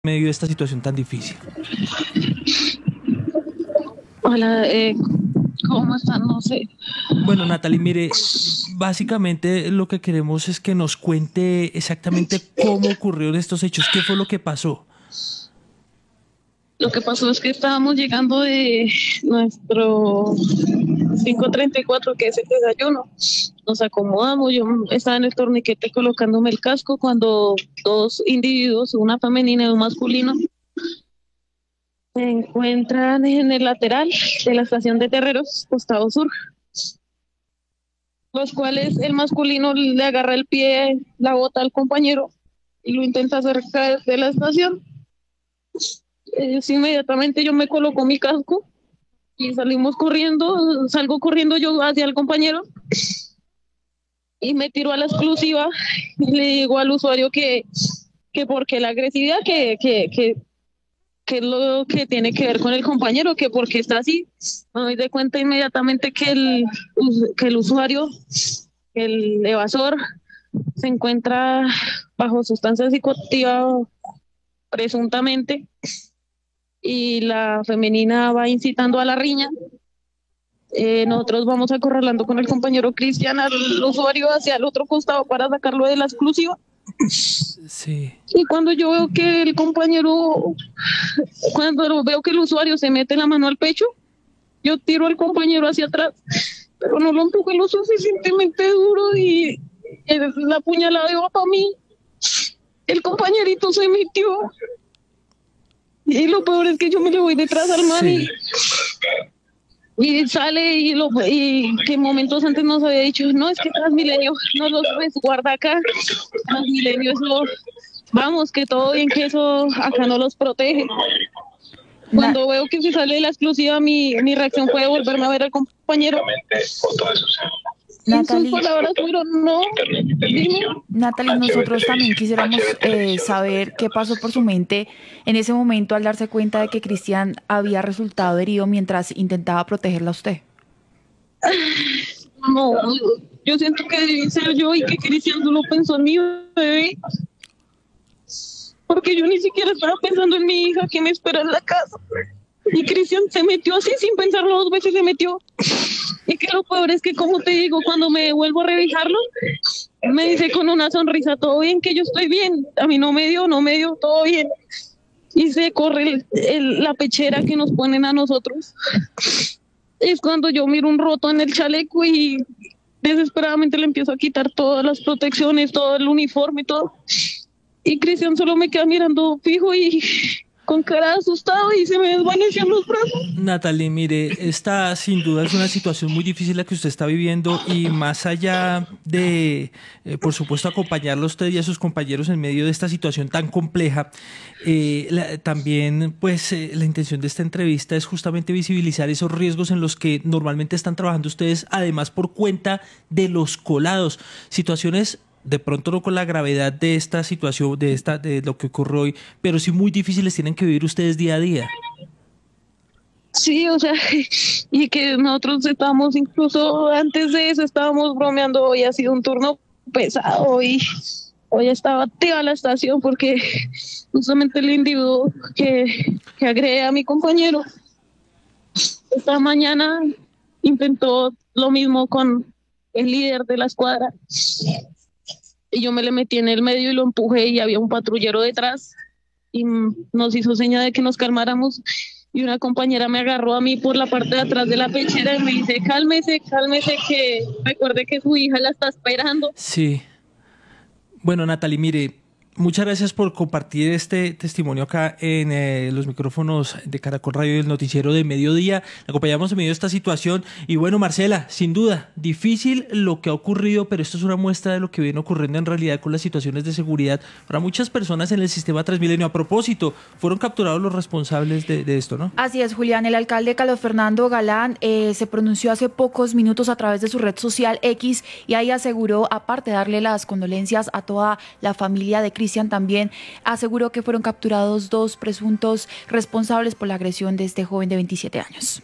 medio de esta situación tan difícil. Hola, ¿cómo están? No sé. Bueno, Natalie, mire, básicamente lo que queremos es que nos cuente exactamente cómo ocurrieron estos hechos, qué fue lo que pasó. Lo que pasó es que estábamos llegando de nuestro 5:34, que es el desayuno. Nos acomodamos, yo estaba en el torniquete colocándome el casco cuando dos individuos, una femenina y un masculino, se encuentran en el lateral de la estación de Terreros, costado sur, los cuales el masculino le agarra el pie, la bota al compañero y lo intenta hacer caer de la estación. Inmediatamente yo me coloco mi casco y salimos corriendo, salgo corriendo yo hacia el compañero y me tiro a la exclusiva y le digo al usuario que porque la agresividad, que es lo que tiene que ver con el compañero, que porque está así. Me doy de cuenta inmediatamente que el usuario, el evasor, se encuentra bajo sustancia psicoactiva presuntamente, y la femenina va incitando a la riña. Nosotros vamos acorralando con el compañero Cristian al usuario hacia el otro costado para sacarlo de la exclusiva. Sí. Y cuando yo veo que cuando veo que el usuario se mete la mano al pecho, yo tiro al compañero hacia atrás, pero no lo empujé lo suficientemente duro y la puñalada iba para mí. El compañerito se metió y lo peor es que yo me le voy detrás al man y sale y que momentos antes nos había dicho, no, es que Transmilenio no los resguarda acá, Transmilenio vamos, que todo bien, que eso acá no los protege. Cuando veo que se sale de la exclusiva, mi reacción fue volverme a ver al compañero. Natalie, sus palabras fueron no. Dime. Natalie, nosotros también quisiéramos saber qué pasó por su mente en ese momento al darse cuenta de que Cristian había resultado herido mientras intentaba protegerla a usted. No, yo siento que debí ser yo y que Cristian solo pensó en mi bebé. Porque yo ni siquiera estaba pensando en mi hija que me espera en la casa. Y Cristian se metió así sin pensarlo 2 veces, se metió. Y que lo peor es que, como te digo, cuando me vuelvo a revisarlo, me dice con una sonrisa, todo bien, que yo estoy bien. A mí no me dio, todo bien. Y se corre la pechera que nos ponen a nosotros. Es cuando yo miro un roto en el chaleco y desesperadamente le empiezo a quitar todas las protecciones, todo el uniforme, todo. Y Cristian solo me queda mirando fijo y con cara asustado y se me desvanecían los brazos. Natalie, mire, esta sin duda es una situación muy difícil la que usted está viviendo y más allá de, por supuesto, acompañarlo a usted y a sus compañeros en medio de esta situación tan compleja, también pues la intención de esta entrevista es justamente visibilizar esos riesgos en los que normalmente están trabajando ustedes, además por cuenta de los colados, situaciones de pronto no con la gravedad de esta situación, de lo que ocurrió hoy, pero sí muy difíciles tienen que vivir ustedes día a día. Sí, o sea, y que nosotros estábamos, incluso antes de eso, estábamos bromeando, hoy ha sido un turno pesado y hoy estaba activa la estación porque justamente el individuo que agredí a mi compañero esta mañana intentó lo mismo con el líder de la escuadra. Y yo me le metí en el medio y lo empujé y había un patrullero detrás y nos hizo seña de que nos calmáramos y una compañera me agarró a mí por la parte de atrás de la pechera y me dice, cálmese, que recuerde que su hija la está esperando. Sí. Bueno, Natalie, mire, muchas gracias por compartir este testimonio acá en los micrófonos de Caracol Radio y el noticiero de mediodía. La acompañamos en medio de esta situación. Y bueno, Marcela, sin duda, difícil lo que ha ocurrido, pero esto es una muestra de lo que viene ocurriendo en realidad con las situaciones de seguridad para muchas personas en el sistema Transmilenio. A propósito, fueron capturados los responsables de esto, ¿no? Así es, Julián. El alcalde Carlos Fernando Galán se pronunció hace pocos minutos a través de su red social X y ahí aseguró, aparte de darle las condolencias a toda la familia de Cristian, también aseguró que fueron capturados 2 presuntos responsables por la agresión de este joven de 27 años.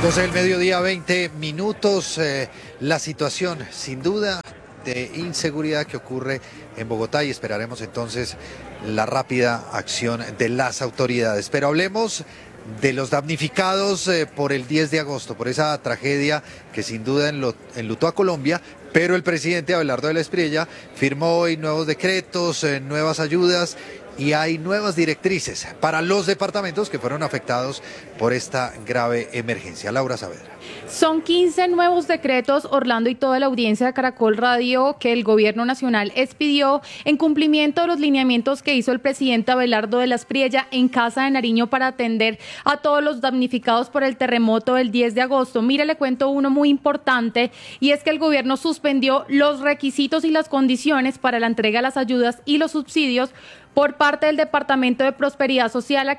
12 del mediodía, 20 minutos. La situación, sin duda, de inseguridad que ocurre en Bogotá, y esperaremos entonces la rápida acción de las autoridades. Pero hablemos de los damnificados por el 10 de agosto, por esa tragedia que sin duda enlutó a Colombia. Pero el presidente Abelardo de la Espriella firmó hoy nuevos decretos, nuevas ayudas, y hay nuevas directrices para los departamentos que fueron afectados por esta grave emergencia. Laura Saavedra. Son 15 nuevos decretos, Orlando, y toda la audiencia de Caracol Radio, que el gobierno nacional expidió en cumplimiento de los lineamientos que hizo el presidente Abelardo de la Espriella en Casa de Nariño para atender a todos los damnificados por el terremoto del 10 de agosto. Mire, le cuento uno muy importante, y es que el gobierno suspendió los requisitos y las condiciones para la entrega de las ayudas y los subsidios por parte del Departamento de Prosperidad Social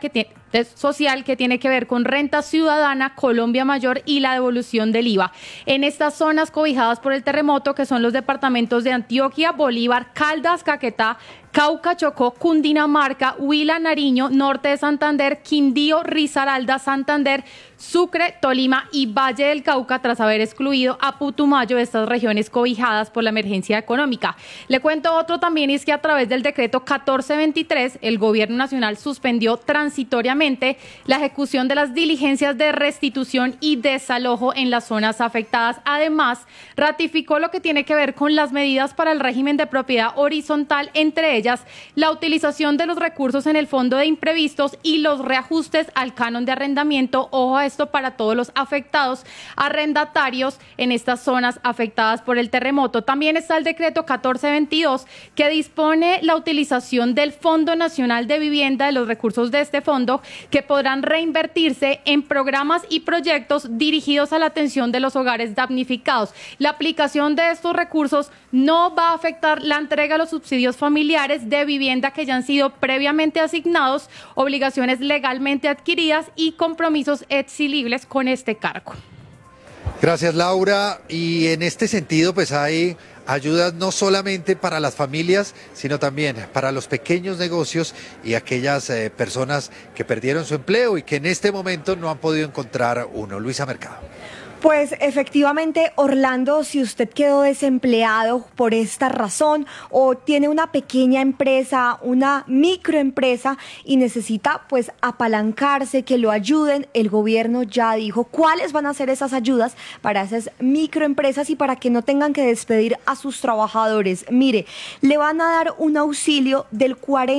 que tiene que ver con renta ciudadana, Colombia Mayor y la devolución del IVA. En estas zonas cobijadas por el terremoto, que son los departamentos de Antioquia, Bolívar, Caldas, Caquetá, Cauca, Chocó, Cundinamarca, Huila, Nariño, Norte de Santander, Quindío, Risaralda, Santander, Sucre, Tolima y Valle del Cauca, tras haber excluido a Putumayo de estas regiones cobijadas por la emergencia económica. Le cuento otro también, y es que a través del decreto 1423, el gobierno nacional suspendió transitoriamente la ejecución de las diligencias de restitución y desalojo en las zonas afectadas. Además, ratificó lo que tiene que ver con las medidas para el régimen de propiedad horizontal, entre ellas la utilización de los recursos en el fondo de imprevistos y los reajustes al canon de arrendamiento. Ojo a esto, para todos los afectados arrendatarios en estas zonas afectadas por el terremoto. También está el decreto 1422, que dispone la utilización del Fondo Nacional de Vivienda, de los recursos de este fondo, que podrán reinvertirse en programas y proyectos dirigidos a la atención de los hogares damnificados. La aplicación de estos recursos no va a afectar la entrega de los subsidios familiares de vivienda que ya han sido previamente asignados, obligaciones legalmente adquiridas y compromisos exilibles con este cargo. Gracias, Laura. Y en este sentido, pues hay ayudas no solamente para las familias, sino también para los pequeños negocios y aquellas personas que perdieron su empleo y que en este momento no han podido encontrar uno. Luisa Mercado. Pues efectivamente, Orlando, si usted quedó desempleado por esta razón o tiene una pequeña empresa, una microempresa y necesita pues apalancarse, que lo ayuden, el gobierno ya dijo cuáles van a ser esas ayudas para esas microempresas y para que no tengan que despedir a sus trabajadores. Mire, le van a dar un auxilio del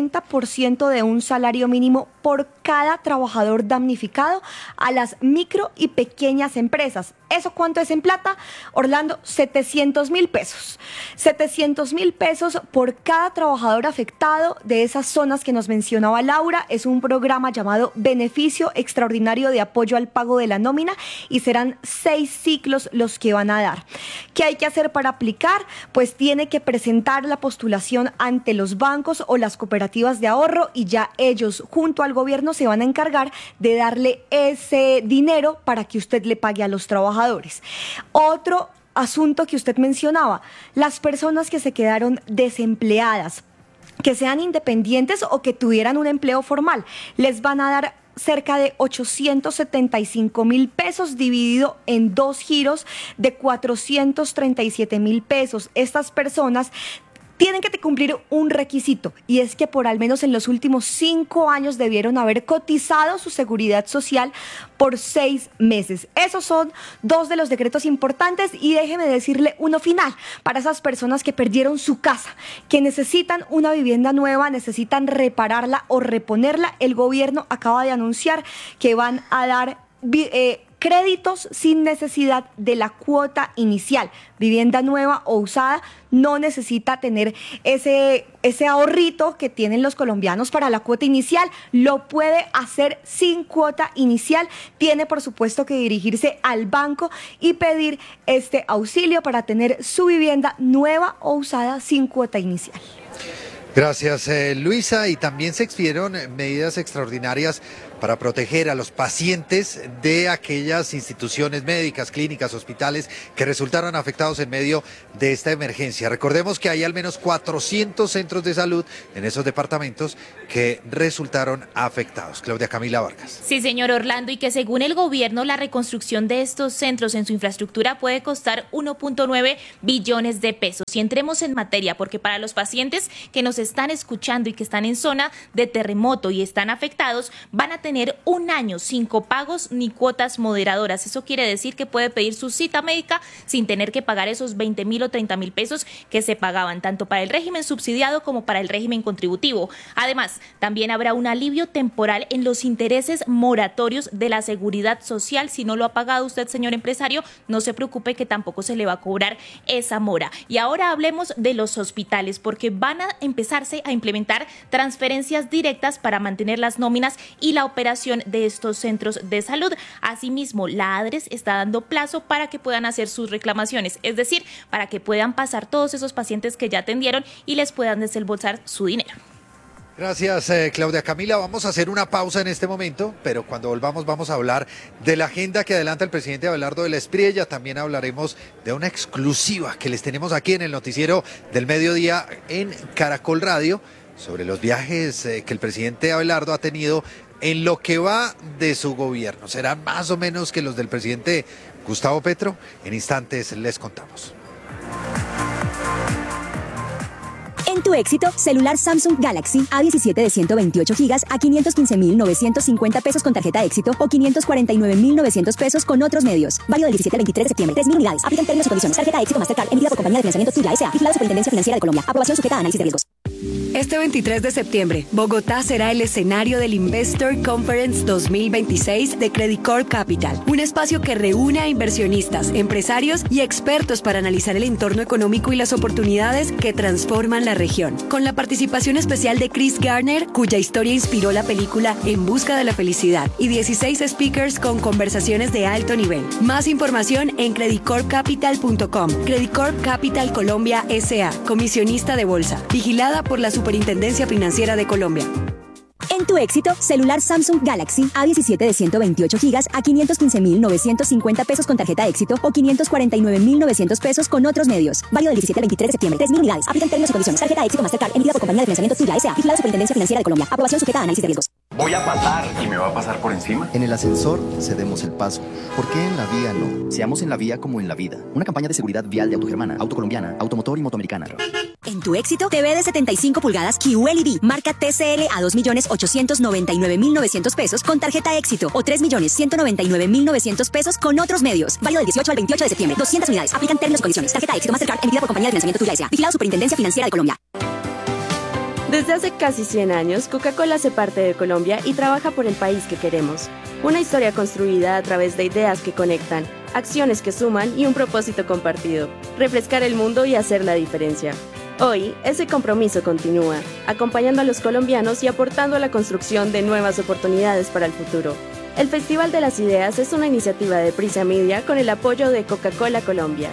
40% de un salario mínimo por cada trabajador damnificado a las micro y pequeñas empresas. ¿Eso cuánto es en plata? Orlando, 700.000 pesos. 700.000 pesos por cada trabajador afectado de esas zonas que nos mencionaba Laura. Es un programa llamado Beneficio Extraordinario de Apoyo al Pago de la Nómina, y serán 6 ciclos los que van a dar. ¿Qué hay que hacer para aplicar? Pues tiene que presentar la postulación ante los bancos o las cooperativas de ahorro, y ya ellos junto al gobierno se van a encargar de darle ese dinero para que usted le pague a los trabajadores. Otro asunto que usted mencionaba, las personas que se quedaron desempleadas, que sean independientes o que tuvieran un empleo formal, les van a dar cerca de 875.000 pesos dividido en 2 giros de 437.000 pesos. Estas personas tienen que cumplir un requisito, y es que por al menos en los últimos 5 años debieron haber cotizado su seguridad social por 6 meses. Esos son 2 de los decretos importantes, y déjeme decirle uno final para esas personas que perdieron su casa, que necesitan una vivienda nueva, necesitan repararla o reponerla. El gobierno acaba de anunciar que van a dar créditos sin necesidad de la cuota inicial. Vivienda nueva o usada no necesita tener ese ahorrito que tienen los colombianos para la cuota inicial. Lo puede hacer sin cuota inicial. Tiene, por supuesto, que dirigirse al banco y pedir este auxilio para tener su vivienda nueva o usada sin cuota inicial. Gracias, Luisa. Y también se expidieron medidas extraordinarias para proteger a los pacientes de aquellas instituciones médicas, clínicas, hospitales que resultaron afectados en medio de esta emergencia. Recordemos que hay al menos 400 centros de salud en esos departamentos que resultaron afectados. Claudia Camila Vargas. Sí, señor Orlando, y que según el gobierno la reconstrucción de estos centros en su infraestructura puede costar 1.9 billones de pesos. Y entremos en materia, porque para los pacientes que nos están escuchando y que están en zona de terremoto y están afectados, van a tener un año sin copagos ni cuotas moderadoras. Eso quiere decir que puede pedir su cita médica sin tener que pagar esos 20.000 o 30.000 pesos que se pagaban tanto para el régimen subsidiado como para el régimen contributivo. Además, también habrá un alivio temporal en los intereses moratorios de la seguridad social. Si no lo ha pagado usted, señor empresario, no se preocupe que tampoco se le va a cobrar esa mora. Y ahora hablemos de los hospitales, porque van a empezarse a implementar transferencias directas para mantener las nóminas y la operación de estos centros de salud. Asimismo, la ADRES está dando plazo para que puedan hacer sus reclamaciones, es decir, para que puedan pasar todos esos pacientes que ya atendieron y les puedan desembolsar su dinero. Gracias, Claudia Camila. Vamos a hacer una pausa en este momento, pero cuando volvamos vamos a hablar de la agenda que adelanta el presidente Abelardo de la Espriella. También hablaremos de una exclusiva que les tenemos aquí en el noticiero del mediodía en Caracol Radio sobre los viajes que el presidente Abelardo ha tenido en lo que va de su gobierno. ¿Serán más o menos que los del presidente Gustavo Petro? En instantes les contamos. En tu éxito, celular Samsung Galaxy A17 de 128 GB a 515.950 pesos con tarjeta éxito o 549.900 pesos con otros medios. Válido del 17 al 23 de septiembre. 3.000 unidades. Aplican términos y condiciones. Tarjeta éxito Mastercard emitida por compañía de financiamiento Tuya S.A. Vigilada Superintendencia Financiera de Colombia. Aprobación sujeta a análisis de riesgos. Este 23 de septiembre, Bogotá será el escenario del Investor Conference 2026 de Credicorp Capital, un espacio que reúne a inversionistas, empresarios y expertos para analizar el entorno económico y las oportunidades que transforman la región. Con la participación especial de Chris Garner, cuya historia inspiró la película En busca de la felicidad, y 16 speakers con conversaciones de alto nivel. Más información en credicorpcapital.com. Credicorp Capital Colombia S.A., comisionista de bolsa, vigilada por la Superintendencia Financiera de Colombia. En tu éxito, celular Samsung Galaxy A17 de 128 GB a 515.950 pesos con tarjeta éxito o 549.900 pesos con otros medios. Válido del 17 al 23 de septiembre. 3.000 unidades. Aplican términos y condiciones. Tarjeta éxito Mastercard emitida por compañía de financiamiento Tuya S.A. Vigilada Superintendencia Financiera de Colombia. Aprobación sujeta a análisis de riesgos. Voy a pasar y me va a pasar por encima. En el ascensor cedemos el paso. ¿Por qué en la vía no? Seamos en la vía como en la vida. Una campaña de seguridad vial de Autogermana, Autocolombiana, Automotor y Motoamericana. En tu éxito, TV de 75 pulgadas QLED, marca TCL a 2.899.900 pesos con tarjeta éxito o 3.199.900 pesos con otros medios. Válido del 18 al 28 de septiembre. 200 unidades. Aplican términos y condiciones. Tarjeta éxito Mastercard emitida por compañía de financiamiento Tuya S.A. Vigilada Superintendencia Financiera de Colombia. Desde hace casi 100 años, Coca-Cola hace parte de Colombia y trabaja por el país que queremos. Una historia construida a través de ideas que conectan, acciones que suman y un propósito compartido: refrescar el mundo y hacer la diferencia. Hoy, ese compromiso continúa, acompañando a los colombianos y aportando a la construcción de nuevas oportunidades para el futuro. El Festival de las Ideas es una iniciativa de Prisa Media con el apoyo de Coca-Cola Colombia.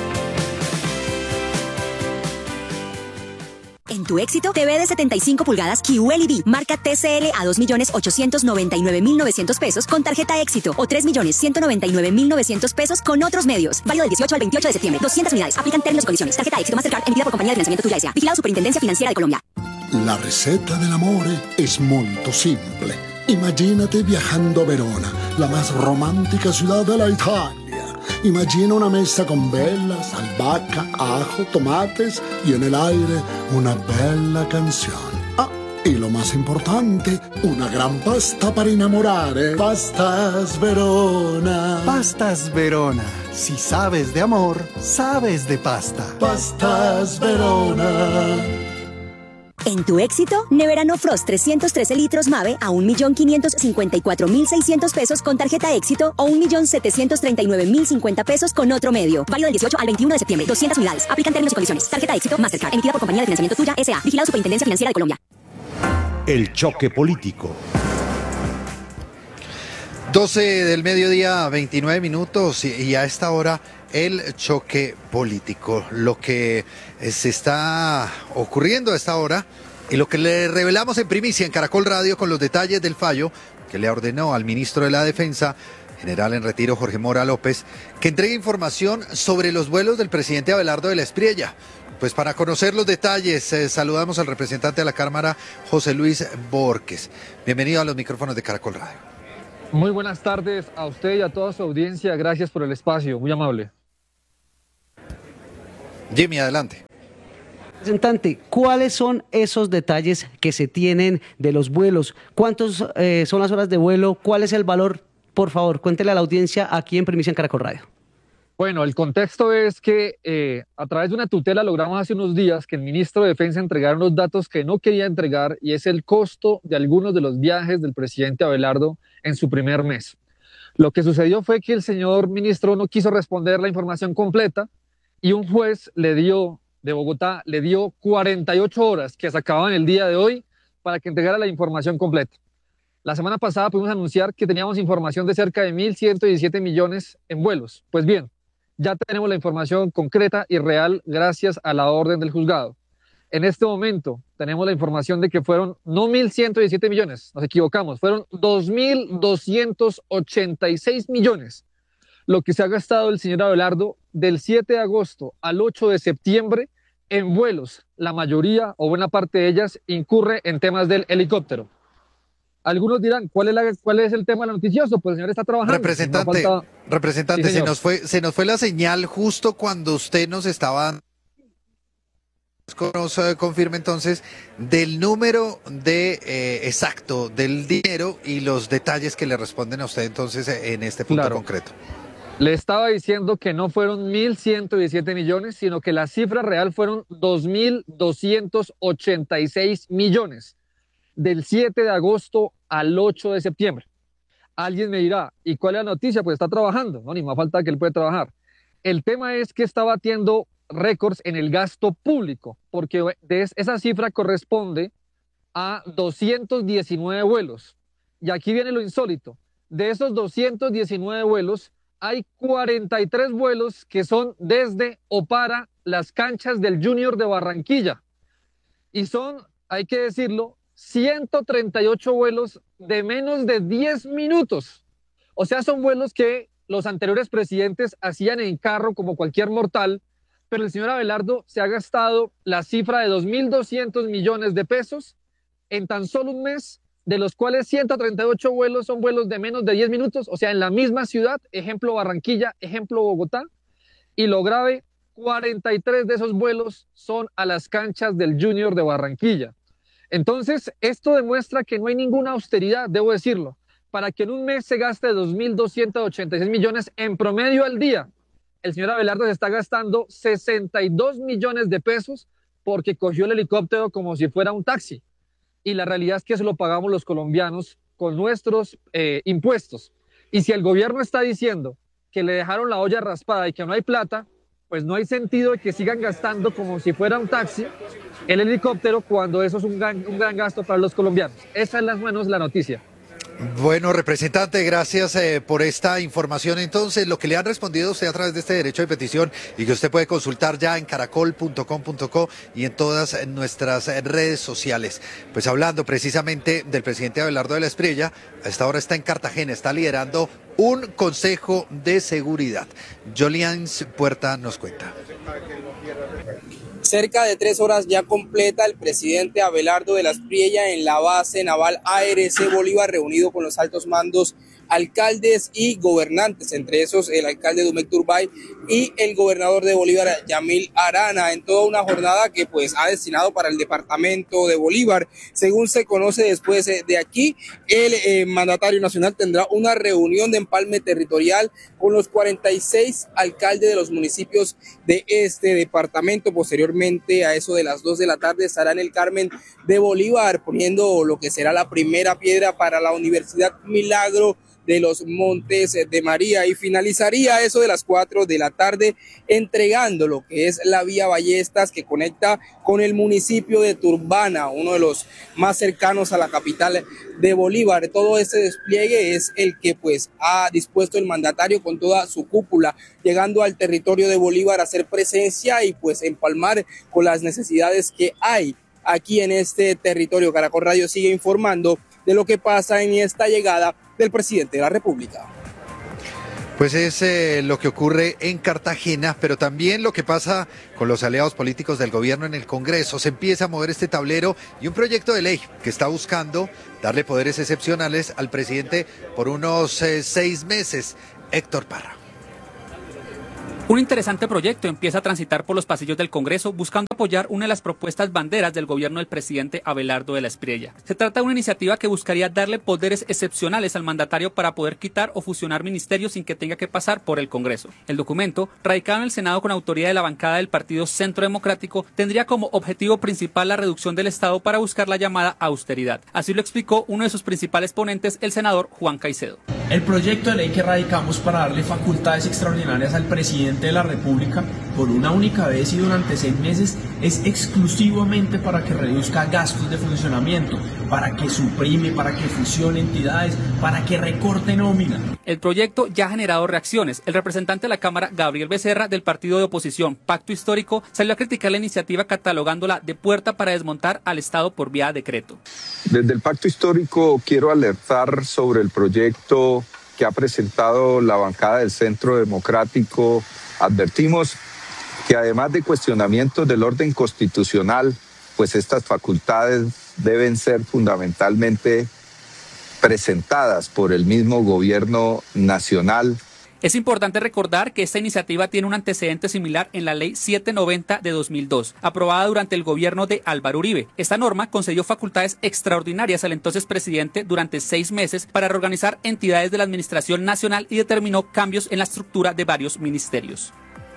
En tu éxito, TV de 75 pulgadas QLED, marca TCL a 2.899.900 pesos con tarjeta éxito o 3.199.900 pesos con otros medios. Válido del 18 al 28 de septiembre. 200 unidades. Aplican términos y condiciones. Tarjeta éxito Mastercard emitida por compañía de financiamiento Tuya S.A. Vigilada Superintendencia Financiera de Colombia. La receta dell'amore es molto simple. Imagínate viajando a Verona, la más romántica ciudad de la Italia. Imagina una mesa con velas, albahaca, ajo, tomates y en el aire una bella canción. Ah, y lo más importante, una gran pasta para innamorare. Pastas Verona. Pastas Verona. Si sabes de amor, sabes de pasta. Pastas Verona. En tu éxito, Neverano Frost 313 litros Mave a 1.554.600 pesos con tarjeta éxito o 1.739.050 pesos con otro medio. Válido del 18 al 21 de septiembre. 200 unidades. Aplican términos y condiciones. Tarjeta éxito Mastercard emitida por compañía de financiamiento Tuya S.A. Vigilada Superintendencia Financiera de Colombia. El choque político. 12 del mediodía, 29 minutos y a esta hora el choque político. Lo que se está ocurriendo a esta hora y lo que le revelamos en primicia en Caracol Radio con los detalles del fallo que le ordenó al ministro de la Defensa, general en retiro Jorge Mora López, que entregue información sobre los vuelos del presidente Abelardo de la Espriella. Pues para conocer los detalles, saludamos al representante de la Cámara, José Luis Borges. Bienvenido a los micrófonos de Caracol Radio. Muy buenas tardes a usted y a toda su audiencia. Gracias por el espacio, muy amable. Jimmy, adelante. Representante, ¿cuáles son esos detalles que se tienen de los vuelos? ¿Cuántos son las horas de vuelo? ¿Cuál es el valor? Por favor, cuéntele a la audiencia aquí en Primicia en Caracol Radio. Bueno, el contexto es que a través de una tutela logramos hace unos días que el ministro de Defensa entregara unos datos que no quería entregar, y es el costo de algunos de los viajes del presidente Abelardo en su primer mes. Lo que sucedió fue que el señor ministro no quiso responder la información completa y un juez de Bogotá le dio 48 horas que se acababan el día de hoy para que entregara la información completa. La semana pasada pudimos anunciar que teníamos información de cerca de 1.117 millones en vuelos. Pues bien, ya tenemos la información concreta y real gracias a la orden del juzgado. En este momento tenemos la información de que fueron no 1.117 millones, nos equivocamos, fueron 2.286 millones lo que se ha gastado el señor Abelardo del 7 de agosto al 8 de septiembre en vuelos. La mayoría o buena parte de ellas incurre en temas del helicóptero. Algunos dirán, ¿cuál es el tema noticioso? Pues el señor está trabajando. Representante, Sí, se nos fue la señal justo cuando usted nos estaba... Nos confirma entonces del número exacto del dinero y los detalles que le responden a usted entonces en este punto concreto. Le estaba diciendo que no fueron 1.117 millones, sino que la cifra real fueron 2.286 millones del 7 de agosto al 8 de septiembre. Alguien me dirá, ¿y cuál es la noticia? Pues está trabajando, no, ni más falta que él puede trabajar. El tema es que está batiendo récords en el gasto público, porque esa cifra corresponde a 219 vuelos. Y aquí viene lo insólito. De esos 219 vuelos, hay 43 vuelos que son desde o para las canchas del Junior de Barranquilla. Y son, hay que decirlo, 138 vuelos de menos de 10 minutos. O sea, son vuelos que los anteriores presidentes hacían en carro como cualquier mortal, pero el señor Abelardo se ha gastado la cifra de 2.200 millones de pesos en tan solo un mes, de los cuales 138 vuelos son vuelos de menos de 10 minutos, o sea, en la misma ciudad, ejemplo Barranquilla, ejemplo Bogotá, y lo grave, 43 de esos vuelos son a las canchas del Junior de Barranquilla. Entonces, esto demuestra que no hay ninguna austeridad, debo decirlo, para que en un mes se gaste 2.286 millones en promedio al día. El señor Abelardo se está gastando 62 millones de pesos porque cogió el helicóptero como si fuera un taxi. Y la realidad es que eso lo pagamos los colombianos con nuestros impuestos. Y si el gobierno está diciendo que le dejaron la olla raspada y que no hay plata, pues no hay sentido de que sigan gastando como si fuera un taxi el helicóptero cuando eso es un gran gasto para los colombianos. Esa es más o menos la noticia. Bueno, representante, gracias por esta información. Entonces, lo que le han respondido a usted a través de este derecho de petición y que usted puede consultar ya en caracol.com.co y en todas nuestras redes sociales. Pues hablando precisamente del presidente Abelardo de la Espriella, a esta hora está en Cartagena, está liderando un consejo de seguridad. Jolians Puerta nos cuenta. Cerca de 3 horas ya completa el presidente Abelardo de la Espriella en la base naval ARC Bolívar, reunido con los altos mandos, alcaldes y gobernantes, entre esos el alcalde Dumek Turbay y el gobernador de Bolívar, Yamil Arana, en toda una jornada que pues ha destinado para el departamento de Bolívar. Según se conoce, después de aquí, el mandatario nacional tendrá una reunión de empalme territorial con los 46 alcaldes de los municipios de este departamento. Posteriormente, a eso de las 2 de la tarde, estará en el Carmen de Bolívar poniendo lo que será la primera piedra para la Universidad Milagro de los Montes de María, y finalizaría eso de las 4 de la tarde entregando lo que es la vía Ballestas que conecta con el municipio de Turbana, uno de los más cercanos a la capital de Bolívar. Todo este despliegue es el que pues ha dispuesto el mandatario con toda su cúpula, llegando al territorio de Bolívar a hacer presencia y pues empalmar con las necesidades que hay aquí en este territorio. Caracol Radio sigue informando de lo que pasa en esta llegada del presidente de la República. Pues es lo que ocurre en Cartagena, pero también lo que pasa con los aliados políticos del gobierno en el Congreso. Se empieza a mover este tablero y un proyecto de ley que está buscando darle poderes excepcionales al presidente por unos 6 meses. Héctor Parra. Un interesante proyecto empieza a transitar por los pasillos del Congreso buscando apoyar una de las propuestas banderas del gobierno del presidente Abelardo de la Espriella. Se trata de una iniciativa que buscaría darle poderes excepcionales al mandatario para poder quitar o fusionar ministerios sin que tenga que pasar por el Congreso. El documento, radicado en el Senado con autoría de la bancada del Partido Centro Democrático, tendría como objetivo principal la reducción del Estado para buscar la llamada austeridad. Así lo explicó uno de sus principales ponentes, el senador Juan Caicedo. El proyecto de ley que radicamos para darle facultades extraordinarias al presidente de la República por una única vez y durante 6 meses es exclusivamente para que reduzca gastos de funcionamiento, para que suprime, para que fusione entidades, para que recorte nómina. El proyecto ya ha generado reacciones. El representante de la Cámara, Gabriel Becerra, del partido de oposición Pacto Histórico, salió a criticar la iniciativa catalogándola de puerta para desmontar al Estado por vía de decreto. Desde el Pacto Histórico quiero alertar sobre el proyecto que ha presentado la bancada del Centro Democrático. Advertimos que además de cuestionamientos del orden constitucional, pues estas facultades deben ser fundamentalmente presentadas por el mismo gobierno nacional. Es importante recordar que esta iniciativa tiene un antecedente similar en la Ley 790 de 2002, aprobada durante el gobierno de Álvaro Uribe. Esta norma concedió facultades extraordinarias al entonces presidente durante 6 meses para reorganizar entidades de la Administración Nacional y determinó cambios en la estructura de varios ministerios.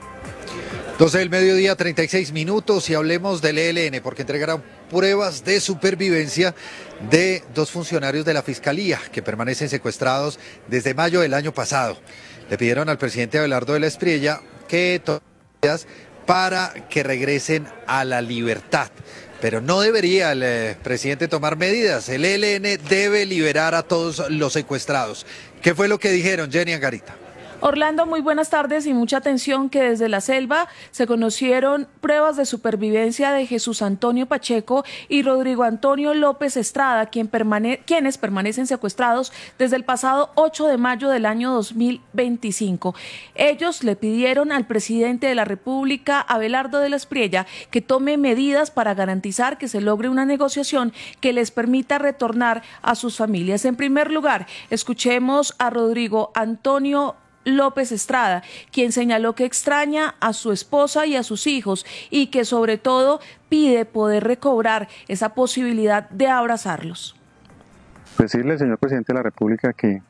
12 del mediodía, 36 minutos, y hablemos del ELN, porque entregarán pruebas de supervivencia de 2 funcionarios de la Fiscalía que permanecen secuestrados desde mayo del año pasado. Le pidieron al presidente Abelardo de la Espriella que tome medidas para que regresen a la libertad. Pero no debería el presidente tomar medidas. El ELN debe liberar a todos los secuestrados. ¿Qué fue lo que dijeron, Jenny Angarita? Orlando, muy buenas tardes y mucha atención que desde la selva se conocieron pruebas de supervivencia de Jesús Antonio Pacheco y Rodrigo Antonio López Estrada, quienes permanecen secuestrados desde el pasado 8 de mayo del año 2025. Ellos le pidieron al presidente de la República, Abelardo de la Espriella, que tome medidas para garantizar que se logre una negociación que les permita retornar a sus familias. En primer lugar, escuchemos a Rodrigo Antonio López Estrada, quien señaló que extraña a su esposa y a sus hijos y que sobre todo pide poder recobrar esa posibilidad de abrazarlos. Decirle al señor presidente de la República que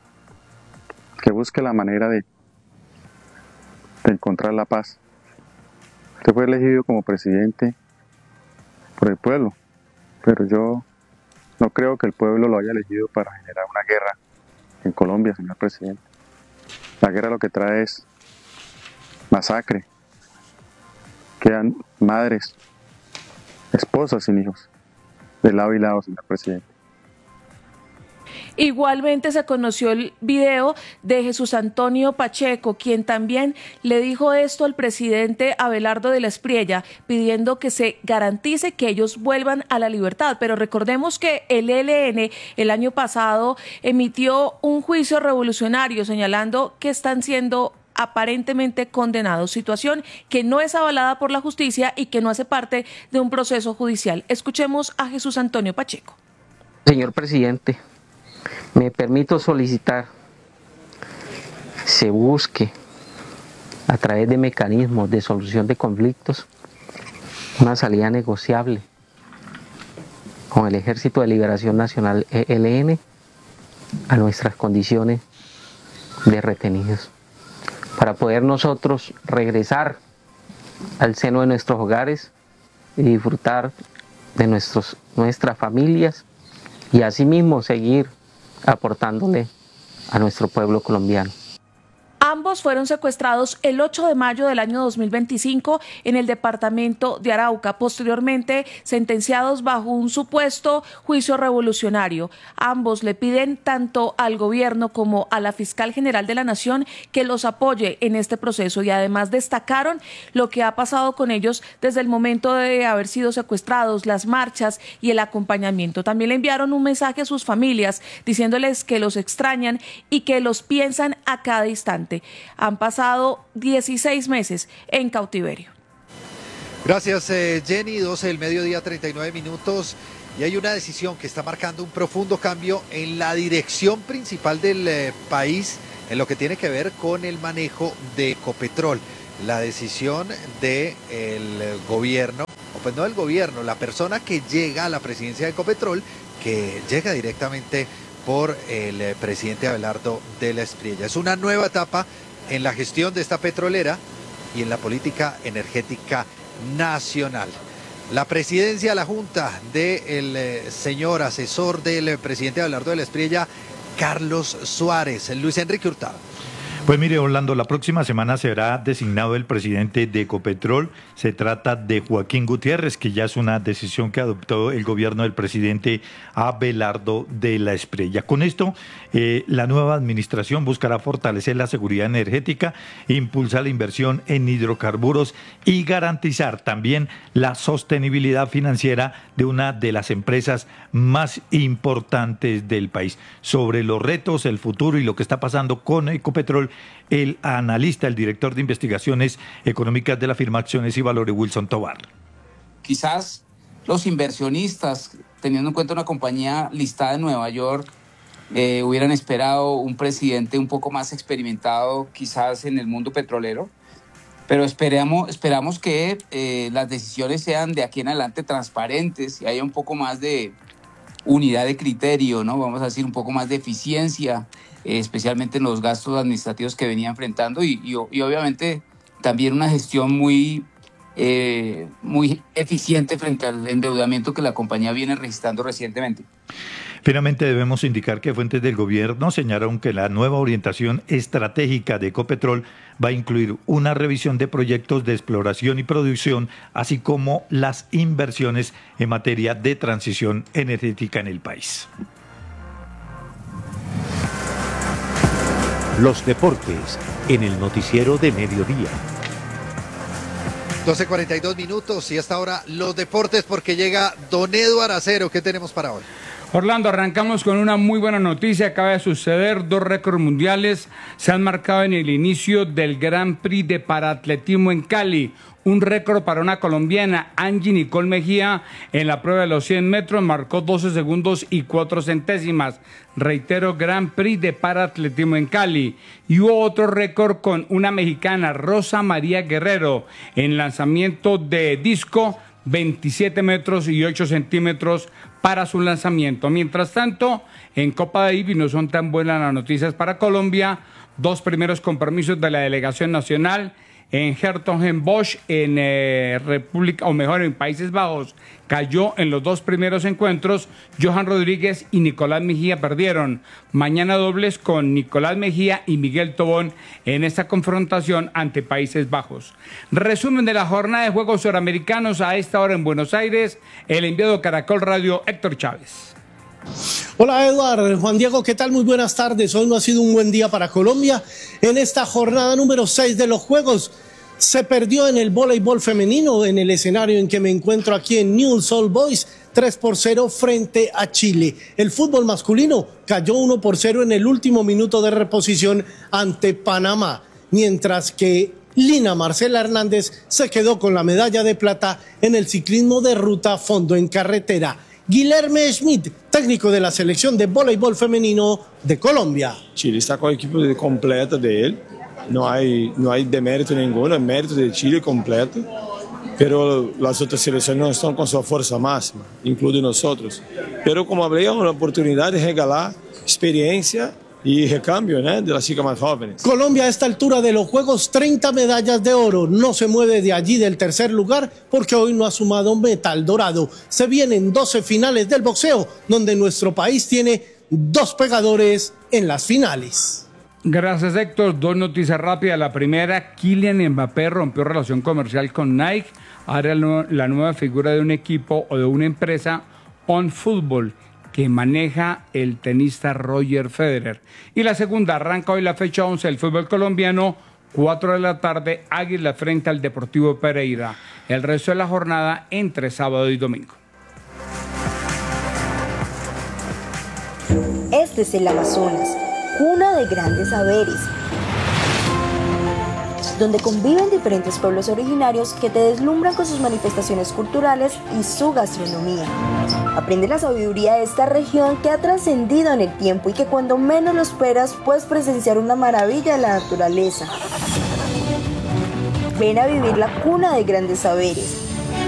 busque la manera de encontrar la paz. Usted fue elegido como presidente por el pueblo, pero yo no creo que el pueblo lo haya elegido para generar una guerra en Colombia, señor presidente. La guerra lo que trae es masacre. Quedan madres, esposas sin hijos, de lado y lado, señor presidente. Igualmente se conoció el video de Jesús Antonio Pacheco, quien también le dijo esto al presidente Abelardo de la Espriella, pidiendo que se garantice que ellos vuelvan a la libertad. Pero recordemos que el ELN el año pasado emitió un juicio revolucionario señalando que están siendo aparentemente condenados, situación que no es avalada por la justicia y que no hace parte de un proceso judicial. Escuchemos a Jesús Antonio Pacheco. Señor presidente, me permito solicitar se busque a través de mecanismos de solución de conflictos una salida negociable con el Ejército de Liberación Nacional ELN a nuestras condiciones de retenidos, para poder nosotros regresar al seno de nuestros hogares y disfrutar de nuestras familias y asimismo seguir aportándole a nuestro pueblo colombiano. Ambos fueron secuestrados el 8 de mayo del año 2025 en el departamento de Arauca, posteriormente sentenciados bajo un supuesto juicio revolucionario. Ambos le piden tanto al gobierno como a la fiscal general de la Nación que los apoye en este proceso y además destacaron lo que ha pasado con ellos desde el momento de haber sido secuestrados, las marchas y el acompañamiento. También le enviaron un mensaje a sus familias diciéndoles que los extrañan y que los piensan a cada instante. Han pasado 16 meses en cautiverio. Gracias, Jenny. 12 del mediodía, 39 minutos. Y hay una decisión que está marcando un profundo cambio en la dirección principal del país en lo que tiene que ver con el manejo de Ecopetrol. La decisión del gobierno, o pues no del gobierno, la persona que llega a la presidencia de Ecopetrol, que llega directamente por el presidente Abelardo de la Espriella. Es una nueva etapa en la gestión de esta petrolera y en la política energética nacional. La presidencia de la Junta del señor asesor del presidente Abelardo de la Espriella, Carlos Suárez. Luis Enrique Hurtado. Pues mire, Orlando, la próxima semana será designado el presidente de Ecopetrol. Se trata de Joaquín Gutiérrez, que ya es una decisión que adoptó el gobierno del presidente Abelardo de la Espriella. Con esto, la nueva administración buscará fortalecer la seguridad energética, impulsar la inversión en hidrocarburos y garantizar también la sostenibilidad financiera de una de las empresas más importantes del país. Sobre los retos, el futuro y lo que está pasando con Ecopetrol, el analista, el director de investigaciones económicas de la firma Acciones y Valores, Wilson Tovar. Quizás los inversionistas, teniendo en cuenta una compañía listada en Nueva York, hubieran esperado un presidente un poco más experimentado quizás en el mundo petrolero, pero esperamos que las decisiones sean de aquí en adelante transparentes y haya un poco más de unidad de criterio, ¿no? Vamos a decir un poco más de eficiencia, especialmente en los gastos administrativos que venía enfrentando y obviamente también una gestión muy eficiente frente al endeudamiento que la compañía viene registrando recientemente. Finalmente debemos indicar que fuentes del gobierno señalaron que la nueva orientación estratégica de Ecopetrol va a incluir una revisión de proyectos de exploración y producción, así como las inversiones en materia de transición energética en el país. Los deportes en el noticiero de mediodía. 12:42 minutos y hasta ahora los deportes porque llega Don Eduardo Acero. ¿Qué tenemos para hoy? Orlando, arrancamos con una muy buena noticia. Acaba de suceder, 2 récords mundiales se han marcado en el inicio del Grand Prix de Paraatletismo en Cali. Un récord para una colombiana, Angie Nicole Mejía, en la prueba de los 100 metros marcó 12 segundos y 4 centésimas. Reitero, Grand Prix de Paraatletismo en Cali. Y hubo otro récord con una mexicana, Rosa María Guerrero, en lanzamiento de disco, 27 metros y 8 centímetros para su lanzamiento. Mientras tanto, en Copa Davis no son tan buenas las noticias para Colombia. 2 primeros compromisos de la delegación nacional en Hertogenbosch, en República, o mejor, en Países Bajos, cayó en los 2 primeros encuentros. Johan Rodríguez y Nicolás Mejía perdieron. Mañana dobles con Nicolás Mejía y Miguel Tobón en esta confrontación ante Países Bajos. Resumen de la jornada de Juegos Suramericanos a esta hora en Buenos Aires. El enviado de Caracol Radio, Héctor Chávez. Hola Eduardo, Juan Diego, ¿qué tal? Muy buenas tardes. Hoy no ha sido un buen día para Colombia. En esta jornada número 6 de los Juegos se perdió en el voleibol femenino en el escenario en que me encuentro aquí en Newell's Old Boys, 3-0 frente a Chile. El fútbol masculino cayó 1-0 en el último minuto de reposición ante Panamá, mientras que Lina Marcela Hernández se quedó con la medalla de plata en el ciclismo de ruta fondo en carretera. Guilherme Schmidt, técnico de la selección de voleibol femenino de Colombia. Chile está con la equipe completa de él, no hay demérito ninguno, es mérito de Chile completo, pero las otras selecciones no están con su fuerza máxima, incluido nosotros. Pero como hablé, es una oportunidad de regalar experiencia y recambio, ¿no?, de las chicas más jóvenes. Colombia a esta altura de los Juegos, 30 medallas de oro. No se mueve de allí del tercer lugar porque hoy no ha sumado metal dorado. Se vienen 12 finales del boxeo, donde nuestro país tiene 2 pegadores en las finales. Gracias, Héctor. Dos noticias rápidas. La primera, Kylian Mbappé rompió relación comercial con Nike. Ahora la nueva figura de un equipo o de una empresa OnFootball que maneja el tenista Roger Federer. Y la segunda, arranca hoy la fecha 11 del fútbol colombiano, 4 de la tarde, Águila frente al Deportivo Pereira. El resto de la jornada entre sábado y domingo. Este es el Amazonas, cuna de grandes saberes, donde conviven diferentes pueblos originarios que te deslumbran con sus manifestaciones culturales y su gastronomía. Aprende la sabiduría de esta región que ha trascendido en el tiempo y que cuando menos lo esperas puedes presenciar una maravilla de la naturaleza. Ven a vivir la cuna de grandes saberes.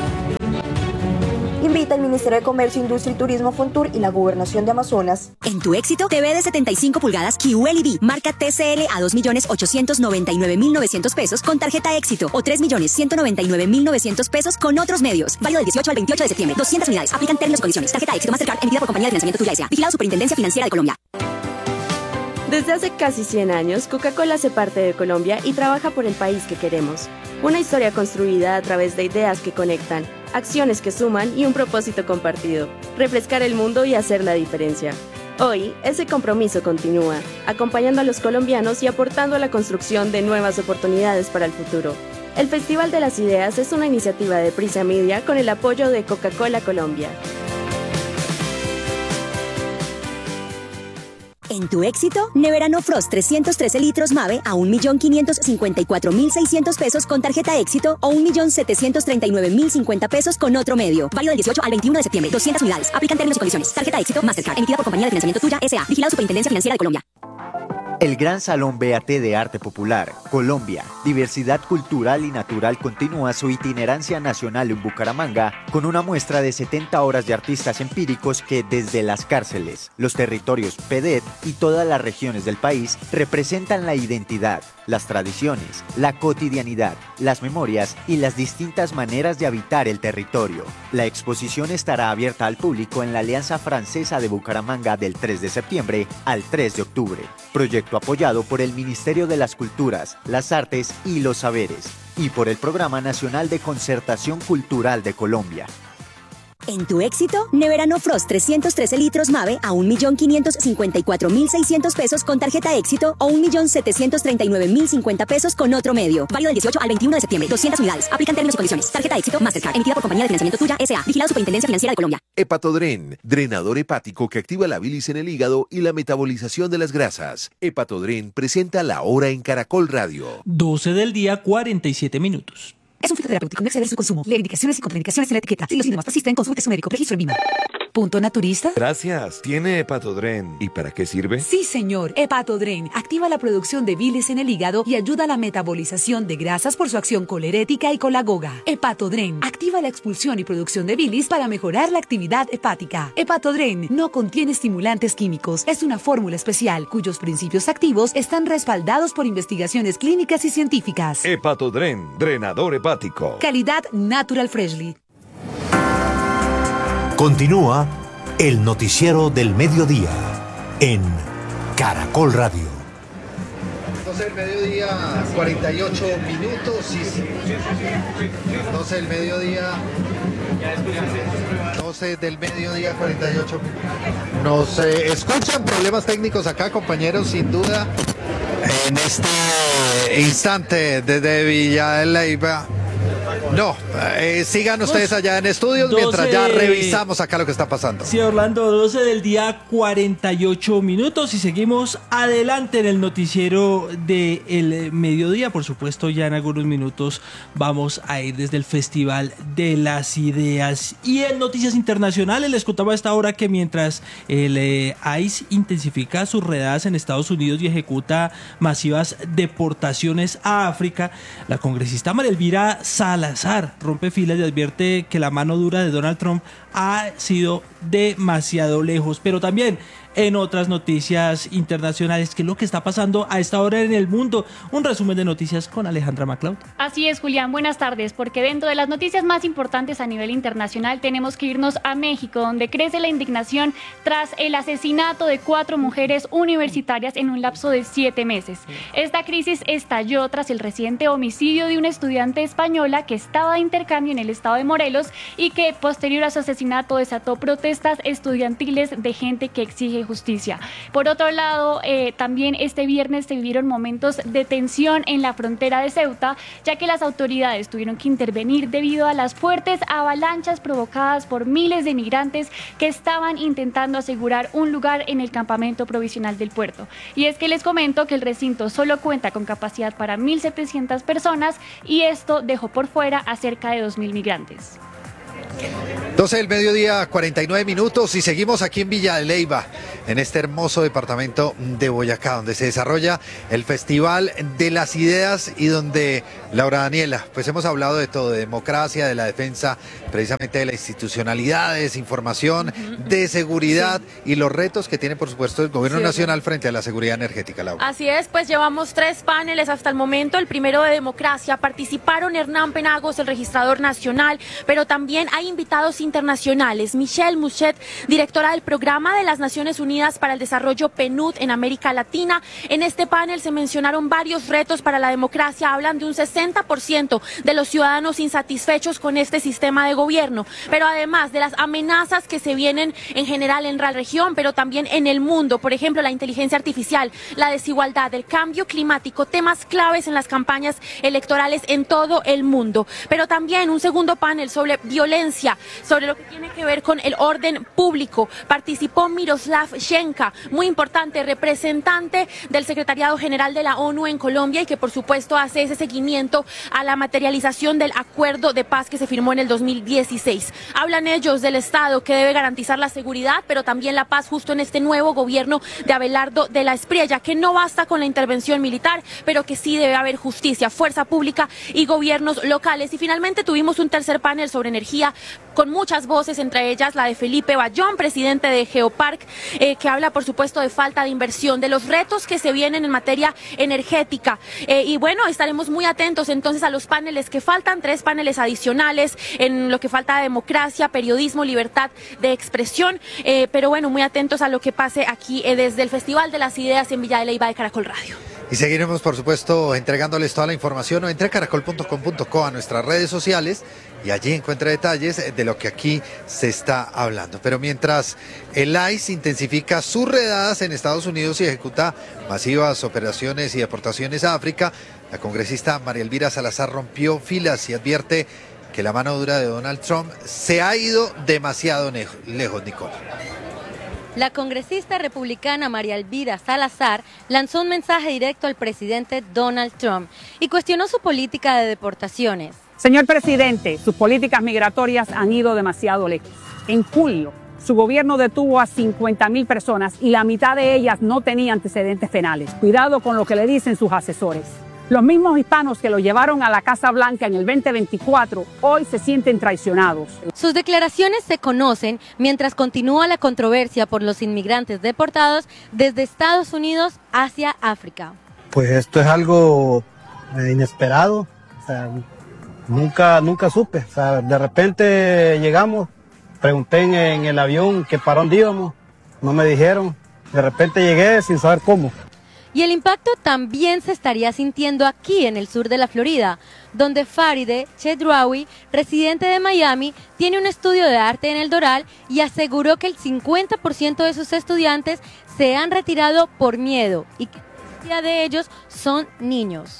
Invita al Ministerio de Comercio, Industria y Turismo, Fontur y la Gobernación de Amazonas. En tu éxito, TV de 75 pulgadas QLED, marca TCL a 2.899.900 pesos con tarjeta éxito o 3.199.900 pesos con otros medios. Válido del 18 al 28 de septiembre. 200 unidades. Aplican términos y condiciones. Tarjeta éxito Mastercard emitida por Compañía de Financiamiento Tuya S.A. Vigilado Superintendencia Financiera de Colombia. Desde hace casi 100 años, Coca-Cola hace parte de Colombia y trabaja por el país que queremos. Una historia construida a través de ideas que conectan, acciones que suman y un propósito compartido: refrescar el mundo y hacer la diferencia. Hoy, ese compromiso continúa, acompañando a los colombianos y aportando a la construcción de nuevas oportunidades para el futuro. El Festival de las Ideas es una iniciativa de Prisa Media con el apoyo de Coca-Cola Colombia. En tu éxito, Neverano Frost 313 litros Mave a 1.554.600 pesos con tarjeta éxito o 1.739.050 pesos con otro medio. Válido del 18 al 21 de septiembre. 200 unidades. Aplican términos y condiciones. Tarjeta éxito Mastercard emitida por Compañía de Financiamiento Tuya S.A. Vigilado Superintendencia Financiera de Colombia. El Gran Salón BAT de Arte Popular, Colombia, Diversidad Cultural y Natural continúa su itinerancia nacional en Bucaramanga con una muestra de 70 obras de artistas empíricos que desde las cárceles, los territorios PEDET y todas las regiones del país representan la identidad, las tradiciones, la cotidianidad, las memorias y las distintas maneras de habitar el territorio. La exposición estará abierta al público en la Alianza Francesa de Bucaramanga del 3 de septiembre al 3 de octubre. Proyecto apoyado por el Ministerio de las Culturas, las Artes y los Saberes y por el Programa Nacional de Concertación Cultural de Colombia. En tu éxito, Neverano Frost 313 litros Mave a 1.554.600 pesos con tarjeta éxito o 1.739.050 pesos con otro medio. Válido del 18 al 21 de septiembre. 200 unidades. Aplican términos y condiciones. Tarjeta éxito Mastercard emitida por Compañía de Financiamiento Tuya S.A. Vigilado Superintendencia Financiera de Colombia. Hepatodren, drenador hepático que activa la bilis en el hígado y la metabolización de las grasas. Hepatodren presenta La Hora en Caracol Radio. 12 del día, 47 minutos. Es un fitoterapéutico, no exceder su consumo. Lee indicaciones y contraindicaciones en la etiqueta. Si los síntomas persisten, consulte a su médico. Registro en VIMA. ¿Punto naturista? Gracias. ¿Tiene Hepatodren? ¿Y para qué sirve? Sí, señor. Hepatodren activa la producción de bilis en el hígado y ayuda a la metabolización de grasas por su acción colerética y colagoga. Hepatodren activa la expulsión y producción de bilis para mejorar la actividad hepática. Hepatodren no contiene estimulantes químicos. Es una fórmula especial cuyos principios activos están respaldados por investigaciones clínicas y científicas. Hepatodren, drenador hepático. Calidad Natural Freshly. Continúa el noticiero del mediodía en Caracol Radio. 12 del mediodía, 48 minutos. 12 del mediodía. 12 del mediodía, 48 minutos. Nos escuchan problemas técnicos acá, compañeros, sin duda. En este instante desde Villa de Leyva. No, sigan ustedes allá en estudios mientras ya revisamos acá lo que está pasando. Sí, Orlando, 12 del día, 48 minutos y seguimos adelante en el noticiero del mediodía. Por supuesto, ya en algunos minutos vamos a ir desde el Festival de las Ideas. Y en noticias internacionales les contaba a esta hora que mientras el ICE intensifica sus redadas en Estados Unidos y ejecuta masivas deportaciones a África, la congresista María Elvira Salazar rompe filas y advierte que la mano dura de Donald Trump ha sido demasiado lejos. Pero también en otras noticias internacionales. ¿Qué es lo que está pasando a esta hora en el mundo? Un resumen de noticias con Alejandra MacLeod. Así es, Julián, buenas tardes, porque dentro de las noticias más importantes a nivel internacional tenemos que irnos a México, donde crece la indignación tras el asesinato de 4 mujeres universitarias en un lapso de 7 meses. Esta crisis estalló tras el reciente homicidio de una estudiante española que estaba de intercambio en el estado de Morelos y que posterior a su asesinato desató protestas estudiantiles de gente que exige justicia. Por otro lado, también este viernes se vivieron momentos de tensión en la frontera de Ceuta, ya que las autoridades tuvieron que intervenir debido a las fuertes avalanchas provocadas por miles de migrantes que estaban intentando asegurar un lugar en el campamento provisional del puerto. Y es que les comento que el recinto solo cuenta con capacidad para 1.700 personas y esto dejó por fuera a cerca de 2.000 migrantes. 12 del mediodía, 49 minutos y seguimos aquí en Villa de Leyva, en este hermoso departamento de Boyacá, donde se desarrolla el Festival de las Ideas y donde, Laura Daniela, pues hemos hablado de todo, de democracia, de la defensa precisamente de la institucionalidad, de desinformación, de seguridad y los retos que tiene, por supuesto, el gobierno nacional frente a la seguridad energética, Laura. Así es, pues llevamos 3 paneles hasta el momento. El primero de democracia, participaron Hernán Penagos, el registrador nacional, pero también hay invitados internacionales. Michelle Mouchet, directora del Programa de las Naciones Unidas para el Desarrollo PNUD en América Latina. En este panel se mencionaron varios retos para la democracia. Hablan de un 60% de los ciudadanos insatisfechos con este sistema de gobierno, pero además de las amenazas que se vienen en general en la región, pero también en el mundo. Por ejemplo, la inteligencia artificial, la desigualdad, el cambio climático, temas claves en las campañas electorales en todo el mundo. Pero también un segundo panel sobre violencia, sobre lo que tiene que ver con el orden público. Participó Miroslav Shenka, muy importante, representante del Secretariado General de la ONU en Colombia y que por supuesto hace ese seguimiento a la materialización del acuerdo de paz que se firmó en el 2016. Hablan ellos del Estado que debe garantizar la seguridad, pero también la paz justo en este nuevo gobierno de Abelardo de la Espriella, que no basta con la intervención militar, pero que sí debe haber justicia, fuerza pública y gobiernos locales. Y finalmente tuvimos un tercer panel sobre energía con muchas voces, entre ellas la de Felipe Bayón, presidente de Geopark, que habla por supuesto de falta de inversión, de los retos que se vienen en materia energética. Y bueno, estaremos muy atentos entonces a los paneles que faltan, 3 paneles adicionales en lo que falta de democracia, periodismo, libertad de expresión, pero bueno, muy atentos a lo que pase aquí desde el Festival de las Ideas en Villa de Leyva de Caracol Radio. Y seguiremos, por supuesto, entregándoles toda la información o entre caracol.com.co a nuestras redes sociales y allí encuentra detalles de lo que aquí se está hablando. Pero mientras el ICE intensifica sus redadas en Estados Unidos y ejecuta masivas operaciones y deportaciones a África, la congresista María Elvira Salazar rompió filas y advierte que la mano dura de Donald Trump se ha ido demasiado lejos, Nicole. La congresista republicana María Elvira Salazar lanzó un mensaje directo al presidente Donald Trump y cuestionó su política de deportaciones. Señor presidente, sus políticas migratorias han ido demasiado lejos. En julio, su gobierno detuvo a 50.000 personas y la mitad de ellas no tenía antecedentes penales. Cuidado con lo que le dicen sus asesores. Los mismos hispanos que lo llevaron a la Casa Blanca en el 2024 hoy se sienten traicionados. Sus declaraciones se conocen mientras continúa la controversia por los inmigrantes deportados desde Estados Unidos hacia África. Pues esto es algo inesperado, o sea, nunca supe. O sea, de repente llegamos, pregunté en el avión que para dónde íbamos, no me dijeron, de repente llegué sin saber cómo. Y el impacto también se estaría sintiendo aquí en el sur de la Florida, donde Farideh Chedraoui, residente de Miami, tiene un estudio de arte en el Doral y aseguró que el 50% de sus estudiantes se han retirado por miedo y que la mayoría de ellos son niños.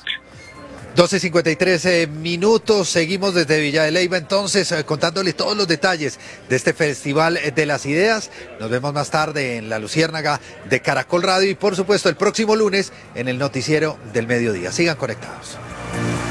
12:53 minutos, seguimos desde Villa de Leyva entonces contándoles todos los detalles de este Festival de las Ideas. Nos vemos más tarde en La Luciérnaga de Caracol Radio y por supuesto el próximo lunes en el Noticiero del Mediodía. Sigan conectados.